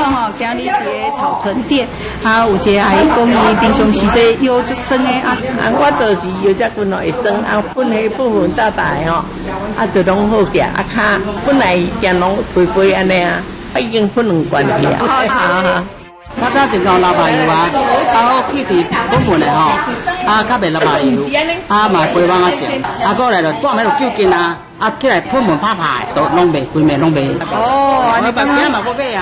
吼，今日伫草屯店，有一个阿姨讲伊平常时这腰就酸的我就是腰只骨会酸，本迄部分大大吼，就拢好行，骹本来行拢肥肥安尼已经不能管去较早真够流麻油我去伫本本的吼，较袂流麻油，嘛规晚食，过来就带来就救筋起来喷门拍拍，都拢袂，规暝拢袂。你白惊嘛，我买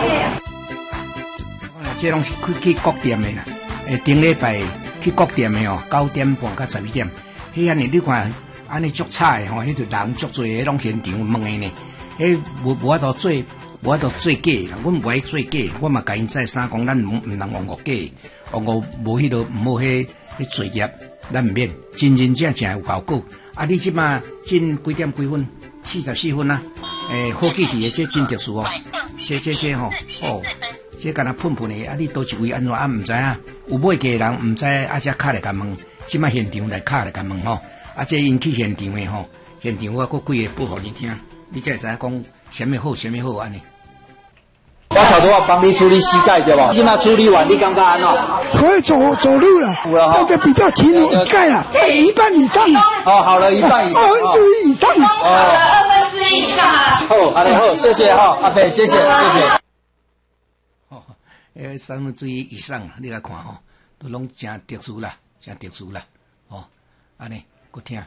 这拢是去各店的啦，顶礼拜去各店的9点半到12点，迄安尼你看，安尼足彩吼，迄就人足多，迄拢现场问的呢，无法度做。我都做假啦，阮唔爱做假，我嘛甲因再三讲，咱唔能用误假，用无迄个唔好迄作业，咱唔免真正有效果。你即马进几点几分？44分啊！好记伫的，这真特殊哦，这吼这敢若喷喷的，你倒一位安怎唔知啊？有买过人唔知，这敲来甲问，即马现场来敲来甲问吼，这因去现场的吼，现场我佫几个报互你听，你才会知影讲。什么好安尼？ 我头拄帮你处理膝盖对吧？现在处理完，你感觉安怎？ 可以走路了，那个比较轻一盖了，一半以上。 好了，一半以上。 2分之一以上。 2分之一以上。好，好，谢谢阿飞，谢谢。 3分之一以上，你来看都拢真特殊啦，安尼，搁听。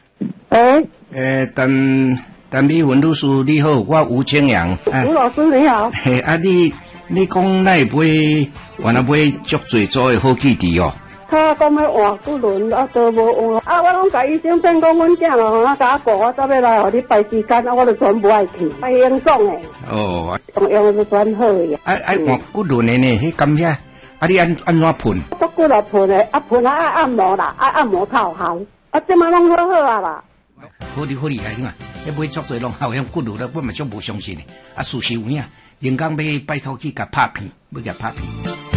陈美云律师你好，我吴清阳。 吴老师你好。 你讲那买原来买足最做的好气质哦。 他讲要换骨轮，都无换。我拢甲医生变讲，阮囝咯，甲我顾，我准备来互你排时间，我就全部爱去，爱用爽的。用是全好的。 换骨轮的呢？迄感遐，你安怎喷？ 骨骨来喷的，喷爱按摩啦，爱按摩较好。即马拢好啦。 好厉害嘛！买足侪拢好像骨头了，我嘛足无相信的。事实有影，人讲要拜托去甲拍片，要甲拍片。